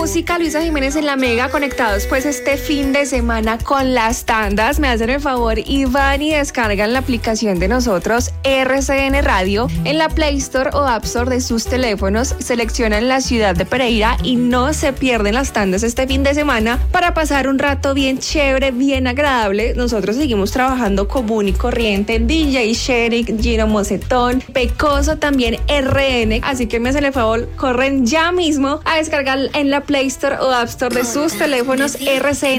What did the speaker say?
música, Luisa Jiménez en La Mega, conectados pues este fin de semana con las tandas. Me hacen el favor y van y descargan la aplicación de nosotros, RCN Radio, en la Play Store o App Store de sus teléfonos. Seleccionan la ciudad de Pereira y no se pierden las tandas este fin de semana para pasar un rato bien chévere, bien agradable. Nosotros seguimos trabajando común y corriente, DJ Sherik, Gino Mocetón, Pecoso, también RN, así que me hacen el favor, corren ya mismo a descargar en la Play Store o App Store de sus teléfonos RCN